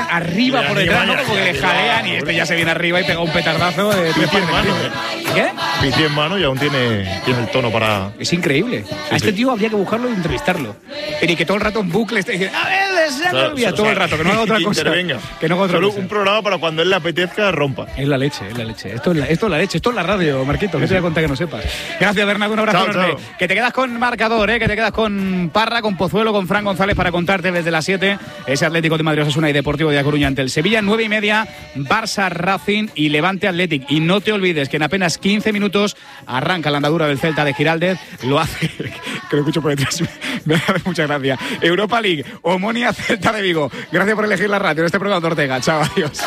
arriba por detrás, ¿no? Como que le jalean y este ya se viene arriba y pega un petardazo de Pici en mano, ¿Qué? Pici en mano y aún tiene el tono para... Es increíble. A este tío habría que buscarlo y entrevistarlo. Pero y que todo el rato en bucle esté diciendo, a ver, se olvida todo el rato, que no haga otra cosa. Intervenga. Que no haga otra Solo cosa. un programa para cuando él le apetezca rompa. Es la leche, es la leche. Esto es la leche, esto es la radio, Marquito, que te voy a contar que no sepas. Gracias, Bernardo, un abrazo enorme. Chao. Que te quedas con marcador, que te quedas con Parra, con Pozuelo, con Fran González para contarte desde las 7 ese Atlético de Madrid Osasuna y Deportivo de A Coruña ante el Sevilla, 9:30, Barça Racing y Levante Athletic. Y no te olvides que en apenas 15 minutos arranca la andadura del Celta de Giraldez, lo hace, que lo escucho por detrás, me hace muchas gracias. Europa League, Omonia Celta de Vigo. Gracias por elegir la radio en este programa de Ortega. Chao, adiós.